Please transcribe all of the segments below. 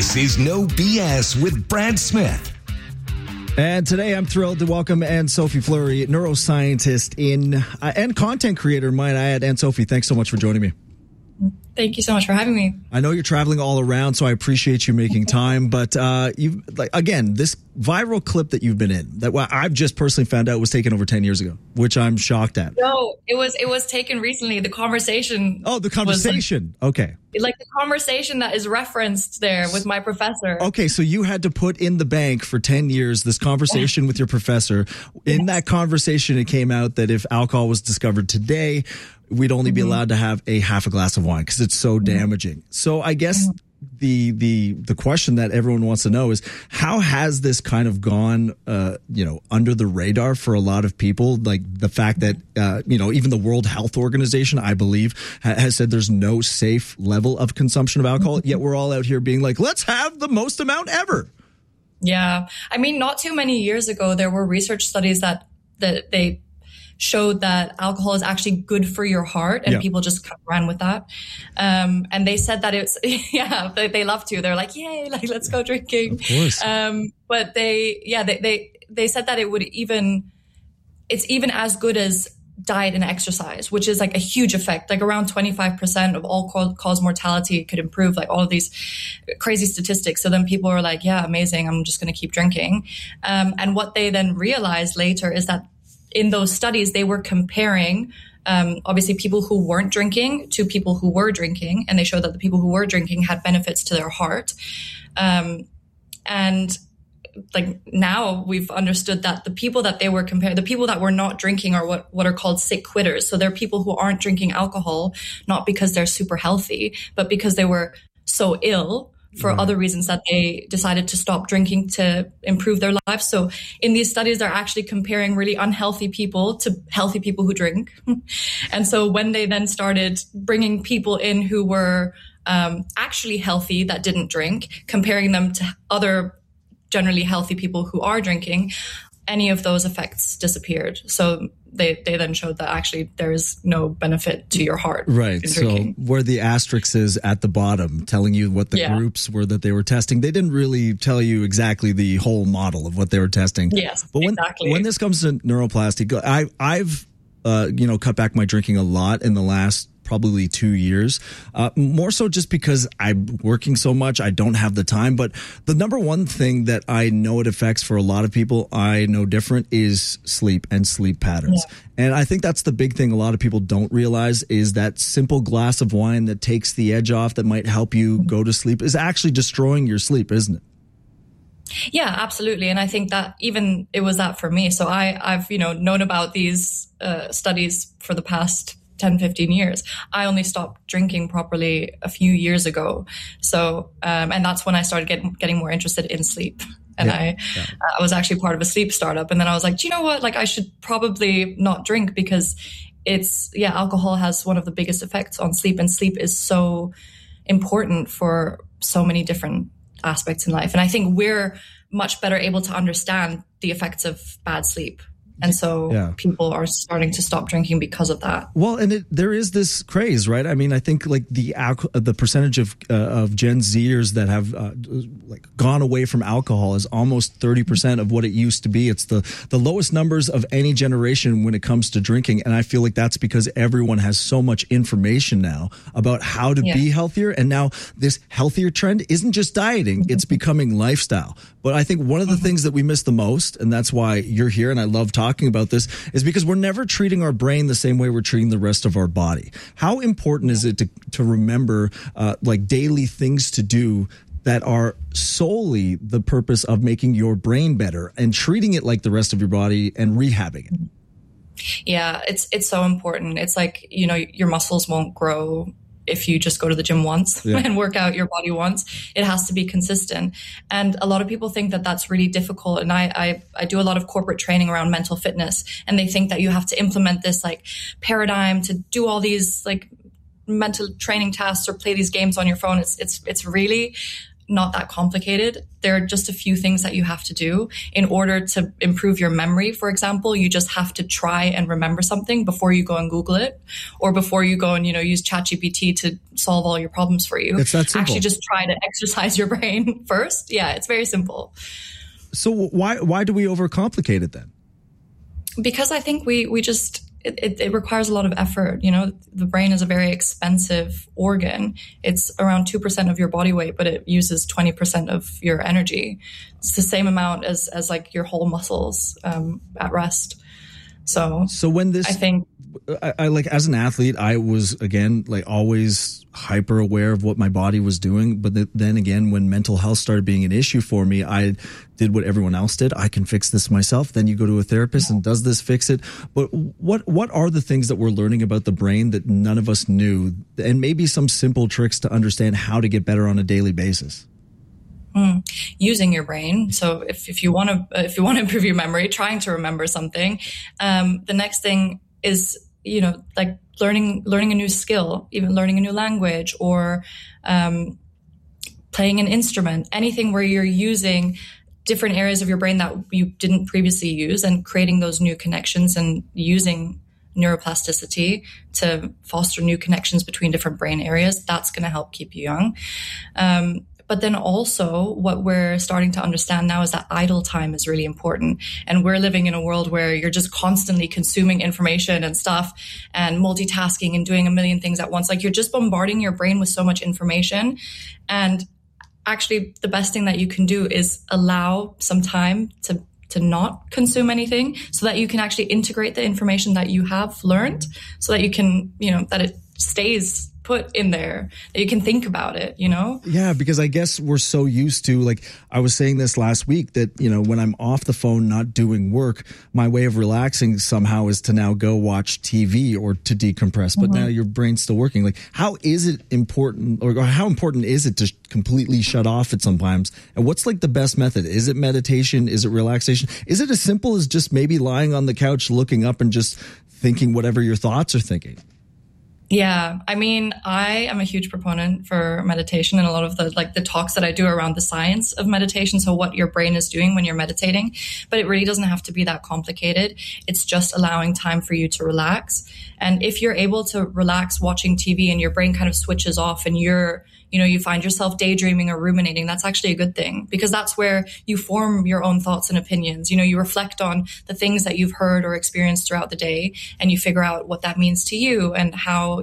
This is No BS with Brad Smith. And today I'm thrilled to welcome Anne-Sophie Fleury, neuroscientist and content creator, might I add. Anne-Sophie, thanks so much for joining me. Thank you so much for having me. I know you're traveling all around, so I appreciate you making time. But this viral clip that you've been in, that I've just personally found out was taken over 10 years ago, which I'm shocked at. No, it was taken recently. The conversation. Oh, the conversation. Okay. Like the conversation that is referenced there with my professor. Okay, so you had to put in the bank for 10 years this conversation with your professor. In that conversation, it came out that if alcohol was discovered today, we'd only be allowed to have a half a glass of wine because it's so damaging. So I guess the question that everyone wants to know is, how has this kind of gone, under the radar for a lot of people? Like the fact that, even the World Health Organization, I believe, has said there's no safe level of consumption of alcohol. Yet we're all out here being like, let's have the most amount ever. Yeah. I mean, not too many years ago, there were research studies that they showed that alcohol is actually good for your heart, and people just ran with that. And they said that it's, they love to. They're like, yay, like, let's go drinking. Of course. But they said that it's even as good as diet and exercise, which is like a huge effect. Like around 25% of all cause mortality could improve, like all of these crazy statistics. So then people are like, yeah, amazing, I'm just going to keep drinking. And what they then realized later is that in those studies, they were comparing, obviously, people who weren't drinking to people who were drinking. And they showed that the people who were drinking had benefits to their heart. And like now we've understood that the people that they were comparing, the people that were not drinking are what are called sick quitters. So they're people who aren't drinking alcohol, not because they're super healthy, but because they were so ill for other reasons that they decided to stop drinking to improve their lives. So in these studies, they're actually comparing really unhealthy people to healthy people who drink. And so when they then started bringing people in who were actually healthy that didn't drink, comparing them to other generally healthy people who are drinking, any of those effects disappeared. So they then showed that actually there is no benefit to your heart. Right. So where the asterisk is at the bottom telling you what the groups were that they were testing, they didn't really tell you exactly the whole model of what they were testing. Yes, but exactly. When this comes to neuroplastic, I've cut back my drinking a lot in the last probably 2 years, more so just because I'm working so much. I don't have the time. But the number one thing that I know it affects for a lot of people, I know different, is sleep and sleep patterns. Yeah. And I think that's the big thing a lot of people don't realize is that simple glass of wine that takes the edge off, that might help you go to sleep, is actually destroying your sleep, isn't it? Yeah, absolutely. And I think that even it was that for me. So I've known about these studies for the past 10, 15 years. I only stopped drinking properly a few years ago. So, and that's when I started getting more interested in sleep. And I was actually part of a sleep startup. And then I was like, do you know what? Like, I should probably not drink because alcohol has one of the biggest effects on sleep, and sleep is so important for so many different aspects in life. And I think we're much better able to understand the effects of bad sleep. And so people are starting to stop drinking because of that. Well, and there is this craze, right? I mean, I think like the percentage of Gen Zers that have gone away from alcohol is almost 30% of what it used to be. It's the lowest numbers of any generation when it comes to drinking. And I feel like that's because everyone has so much information now about how to be healthier. And now this healthier trend isn't just dieting, it's becoming lifestyle. But I think one of the things that we miss the most, and that's why you're here and I love talking about this, is because we're never treating our brain the same way we're treating the rest of our body. How important is it to remember daily things to do that are solely the purpose of making your brain better and treating it like the rest of your body and rehabbing it? Yeah, it's so important. It's like, your muscles won't grow if you just go to the gym once and work out your body once. It has to be consistent. And a lot of people think that that's really difficult. And I do a lot of corporate training around mental fitness, and they think that you have to implement this like paradigm to do all these like mental training tasks or play these games on your phone. It's really not that complicated. There are just a few things that you have to do in order to improve your memory. For example, you just have to try and remember something before you go and Google it, or before you go and, use ChatGPT to solve all your problems for you. It's that simple. Actually, just try to exercise your brain first. Yeah, it's very simple. So why do we overcomplicate it then? Because I think we just, it requires a lot of effort. The brain is a very expensive organ. It's around 2% of your body weight, but it uses 20% of your energy. It's the same amount as like your whole muscles at rest. So when this, I think, I like, as an athlete, I was, again, like always hyper aware of what my body was doing. But then again, when mental health started being an issue for me, I did what everyone else did. I can fix this myself. Then you go to a therapist and does this fix it? But what are the things that we're learning about the brain that none of us knew? And maybe some simple tricks to understand how to get better on a daily basis. Using your brain. So if you want to improve your memory, trying to remember something, the next thing is, like learning a new skill, even learning a new language, or playing an instrument, anything where you're using different areas of your brain that you didn't previously use, and creating those new connections and using neuroplasticity to foster new connections between different brain areas. That's going to help keep you young. But then also what we're starting to understand now is that idle time is really important. And we're living in a world where you're just constantly consuming information and stuff and multitasking and doing a million things at once. Like, you're just bombarding your brain with so much information. And actually, the best thing that you can do is allow some time to not consume anything, so that you can actually integrate the information that you have learned, so that you can, that it stays put in there, that you can think about it, Yeah, because I guess we're so used to, like, I was saying this last week, that, when I'm off the phone, not doing work, my way of relaxing somehow is to now go watch TV or to decompress. But now your brain's still working. Like, how is it important, or how important is it to completely shut off at sometimes? And what's like the best method? Is it meditation? Is it relaxation? Is it as simple as just maybe lying on the couch, looking up and just thinking whatever your thoughts are thinking? Yeah. I mean, I am a huge proponent for meditation, and a lot of the talks that I do around the science of meditation. So what your brain is doing when you're meditating, but it really doesn't have to be that complicated. It's just allowing time for you to relax. And if you're able to relax watching TV and your brain kind of switches off and you find yourself daydreaming or ruminating, that's actually a good thing, because that's where you form your own thoughts and opinions. You reflect on the things that you've heard or experienced throughout the day, and you figure out what that means to you and how,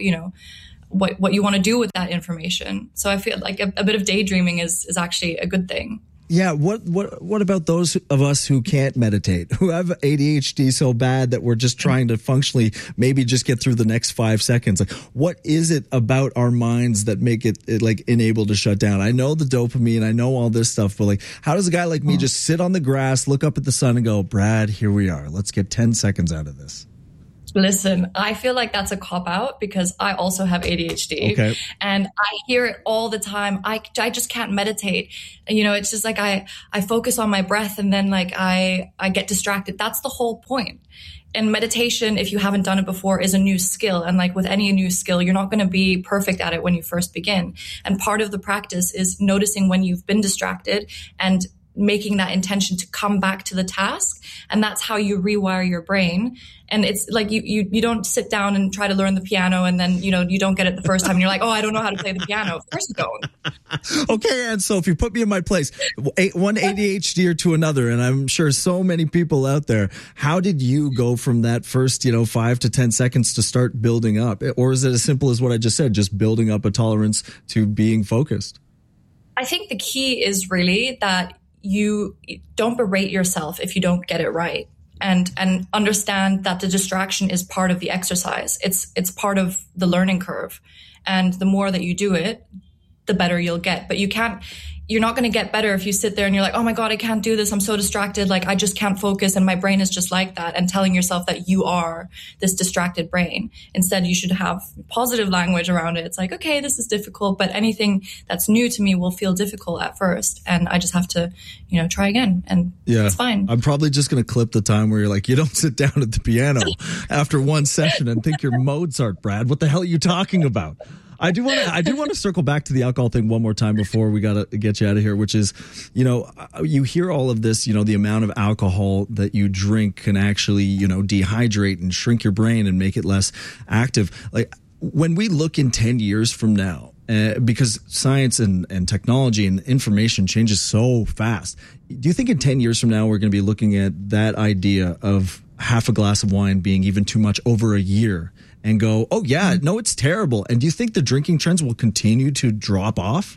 what you want to do with that information. So I feel like a bit of daydreaming is actually a good thing. Yeah. What about those of us who can't meditate, who have ADHD so bad that we're just trying to functionally maybe just get through the next 5 seconds? Like, what is it about our minds that make it like unable to shut down? I know the dopamine, I know all this stuff, but like, how does a guy like me just sit on the grass, look up at the sun and go, Brad, here we are. Let's get 10 seconds out of this. Listen, I feel like that's a cop-out, because I also have ADHD. Okay. And I hear it all the time. I just can't meditate. It's just like I focus on my breath, and then like I get distracted. That's the whole point. And meditation, if you haven't done it before, is a new skill. And like with any new skill, you're not going to be perfect at it when you first begin. And part of the practice is noticing when you've been distracted and making that intention to come back to the task. And that's how you rewire your brain. And it's like you don't sit down and try to learn the piano, and then you don't get it the first time and you're like, oh, I don't know how to play the piano. Of course you don't. Okay, and so if you put me in my place, one ADHDer to another, and I'm sure so many people out there, how did you go from that first 5 to 10 seconds to start building up? Or is it as simple as what I just said, just building up a tolerance to being focused? I think the key is really that you don't berate yourself if you don't get it right. And understand that the distraction is part of the exercise. It's part of the learning curve. And the more that you do it, the better you'll get. But you're not going to get better if you sit there and you're like, oh my God, I can't do this. I'm so distracted. Like, I just can't focus. And my brain is just like that. And telling yourself that you are this distracted brain. Instead, you should have positive language around it. It's like, okay, this is difficult, but anything that's new to me will feel difficult at first. And I just have to, try again. And it's fine. I'm probably just going to clip the time where you're like, you don't sit down at the piano after one session and think you're Mozart, Brad. What the hell are you talking about? I do want to circle back to the alcohol thing one more time before we got to get you out of here, which is, you hear all of this, the amount of alcohol that you drink can actually, dehydrate and shrink your brain and make it less active. Like, when we look in 10 years from now, because science and technology and information changes so fast, do you think in 10 years from now we're going to be looking at that idea of half a glass of wine being even too much over a year and go, oh yeah, no, it's terrible? And do you think the drinking trends will continue to drop off?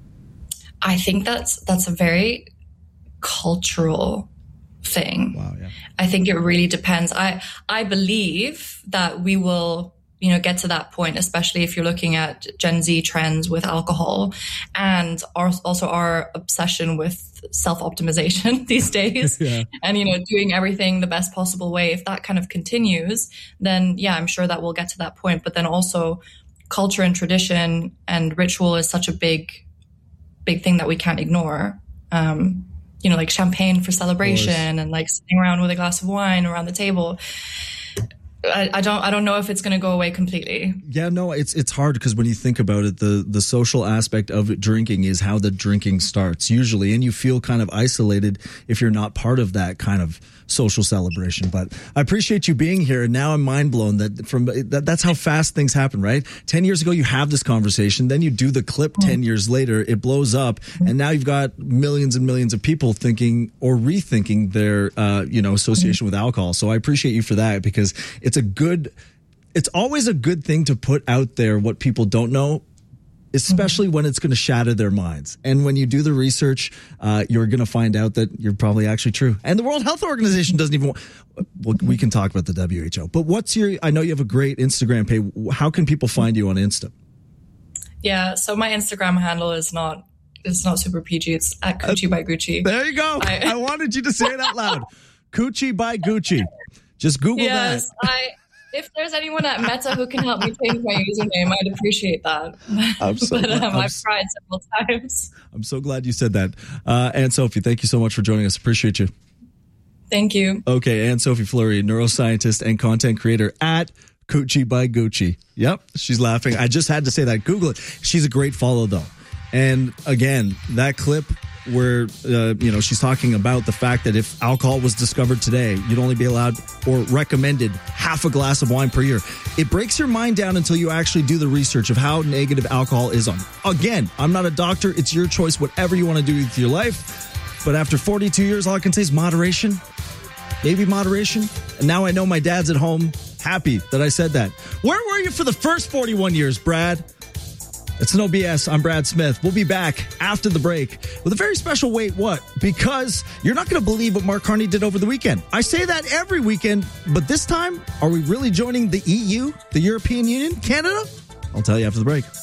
I think that's a very cultural thing. Wow, yeah. I think it really depends. I believe that we will, get to that point, especially if you're looking at Gen Z trends with alcohol and also our obsession with self-optimization these days. Yeah. And, doing everything the best possible way. If that kind of continues, then yeah, I'm sure that we'll get to that point. But then also culture and tradition and ritual is such a big thing that we can't ignore. Like champagne for celebration and like sitting around with a glass of wine around the table. I don't know if it's going to go away completely. Yeah, no, it's hard because when you think about it, the social aspect of drinking is how the drinking starts usually, and you feel kind of isolated if you're not part of that kind of social celebration. But I appreciate you being here, and now I'm mind blown that's how fast things happen, right? 10 years ago, you have this conversation, then you do the clip 10 years later, it blows up, and now you've got millions and millions of people thinking or rethinking their association with alcohol. So I appreciate you for that, because it's always a good thing to put out there what people don't know, especially when it's going to shatter their minds. And when you do the research, you're going to find out that you're probably actually true. And the World Health Organization doesn't even we can talk about the WHO. But I know you have a great Instagram page. How can people find you on Insta? Yeah, so my Instagram handle is not super PG. It's at Coochie by Gucci. There you go. I wanted you to say it out loud. Coochie by Gucci. Just Google that. Yes, if there's anyone at Meta who can help me change my username, I'd appreciate that. I've tried several times. I'm so glad you said that. Anne Sophie, thank you so much for joining us. Appreciate you. Thank you. Okay, Anne Sophie Fleury, neuroscientist and content creator at Coochie by Gucci. Yep, she's laughing. I just had to say that. Google it. She's a great follow, though. And again, that clip where, she's talking about the fact that if alcohol was discovered today, you'd only be allowed or recommended half a glass of wine per year. It breaks your mind down until you actually do the research of how negative alcohol is on. Again, I'm not a doctor. It's your choice, whatever you want to do with your life. But after 42 years, all I can say is moderation. Maybe moderation. And now I know my dad's at home happy that I said that. Where were you for the first 41 years, Brad? It's No BS. I'm Brad Smith. We'll be back after the break with a very special Wait What? Because you're not going to believe what Mark Carney did over the weekend. I say that every weekend, but this time, are we really joining the EU, the European Union, Canada? I'll tell you after the break.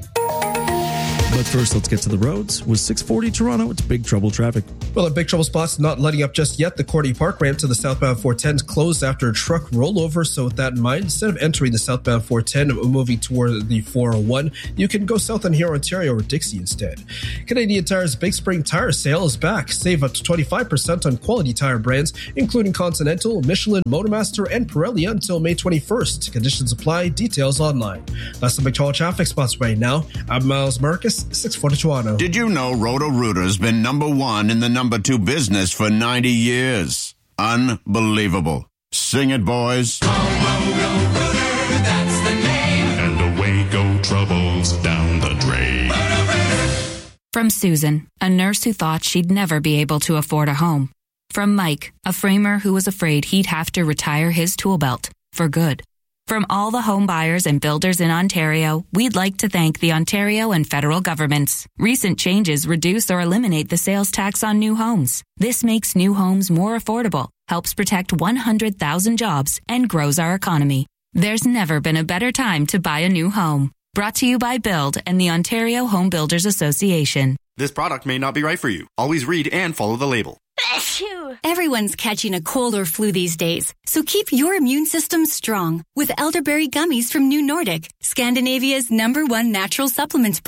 But first, let's get to the roads. With 640 Toronto, it's big trouble traffic. Well, a big trouble spot's not letting up just yet. The Cordy Park ramp to the southbound 410 closed after a truck rollover. So with that in mind, instead of entering the southbound 410, moving toward the 401, you can go south on Huron, Ontario, or Dixie instead. Canadian Tire's Big Spring Tire Sale is back. Save up to 25% on quality tire brands, including Continental, Michelin, Motormaster, and Pirelli until May 21st. Conditions apply. Details online. That's the big trouble traffic spots right now. I'm Miles Marcus, 640 Toronto. Did you know Roto-Rooter's been #1 in the #2 business for 90 years? Unbelievable. Sing it, boys. Roto-Rooter, that's the name. And away go troubles down the drain. From Susan, a nurse who thought she'd never be able to afford a home. From Mike, a framer who was afraid he'd have to retire his tool belt for good. From all the home buyers and builders in Ontario, we'd like to thank the Ontario and federal governments. Recent changes reduce or eliminate the sales tax on new homes. This makes new homes more affordable, helps protect 100,000 jobs, and grows our economy. There's never been a better time to buy a new home. Brought to you by Build and the Ontario Home Builders Association. This product may not be right for you. Always read and follow the label. Everyone's catching a cold or flu these days, so keep your immune system strong with elderberry gummies from New Nordic, Scandinavia's #1 natural supplements brand.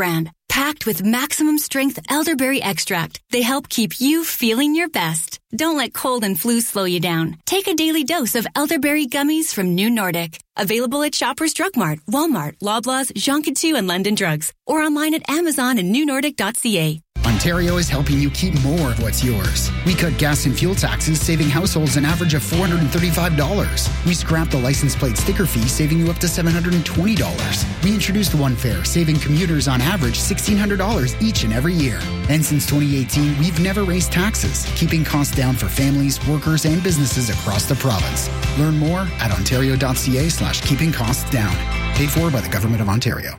Packed with maximum strength elderberry extract, they help keep you feeling your best. Don't let cold and flu slow you down. Take a daily dose of elderberry gummies from New Nordic. Available at Shoppers Drug Mart, Walmart, Loblaws, Jean Coutu, and London Drugs. Or online at Amazon and newnordic.ca. Ontario is helping you keep more of what's yours. We cut gas and fuel taxes, saving households an average of $435. We scrapped the license plate sticker fee, saving you up to $720. We introduced One Fare, saving commuters on average $1,600 each and every year. And since 2018, we've never raised taxes, keeping costs down for families, workers, and businesses across the province. Learn more at ontario.ca/keeping costs down. Paid for by the Government of Ontario.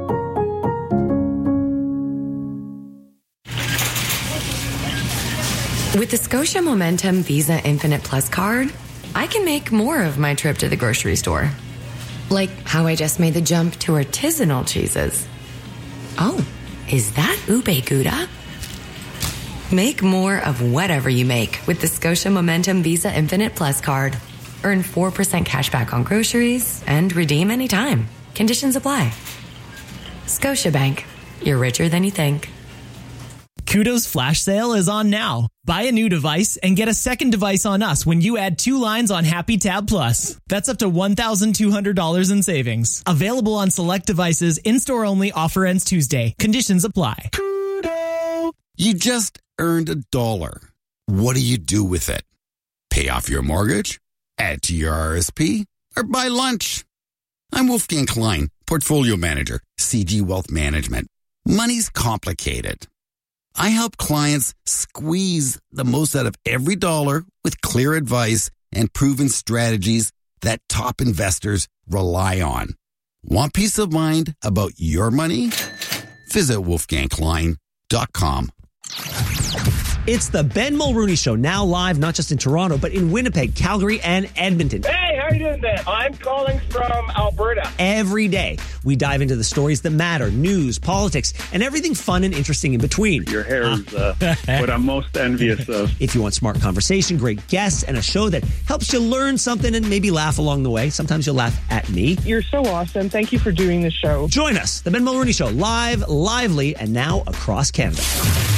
With the Scotia Momentum Visa Infinite Plus card, I can make more of my trip to the grocery store. Like how I just made the jump to artisanal cheeses. Oh, is that ube gouda? Make more of whatever you make with the Scotia Momentum Visa Infinite Plus card. Earn 4% cash back on groceries and redeem anytime. Conditions apply. Scotiabank. You're richer than you think. Kudo's flash sale is on now. Buy a new device and get a second device on us when you add 2 lines on Happy Tab Plus. That's up to $1,200 in savings. Available on select devices, in-store only, offer ends Tuesday. Conditions apply. Kudo! You just earned $1. What do you do with it? Pay off your mortgage? Add to your RSP? Or buy lunch? I'm Wolfgang Klein, Portfolio Manager, CG Wealth Management. Money's complicated. I help clients squeeze the most out of every dollar with clear advice and proven strategies that top investors rely on. Want peace of mind about your money? Visit wolfgangklein.com. It's the Ben Mulrooney Show, now live not just in Toronto, but in Winnipeg, Calgary, and Edmonton. Hey, how are you doing, Ben? I'm calling from Alberta. Every day, we dive into the stories that matter, news, politics, and everything fun and interesting in between. Your hair is what I'm most envious of. If you want smart conversation, great guests, and a show that helps you learn something and maybe laugh along the way. Sometimes you'll laugh at me. You're so awesome. Thank you for doing the show. Join us, the Ben Mulrooney Show, live, lively, and now across Canada.